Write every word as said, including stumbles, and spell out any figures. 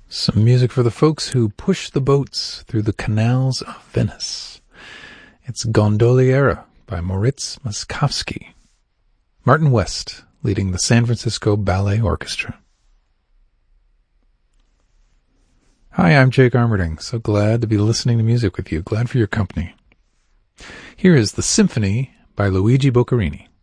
Some music for the folks who push the boats through the canals of Venice. It's Gondoliera by Moritz Moszkowski. Martin West leading the San Francisco Ballet Orchestra. Hi, I'm Jake Armerding. So glad to be listening to music with you. Glad for your company. Here is The Symphony by Luigi Boccherini.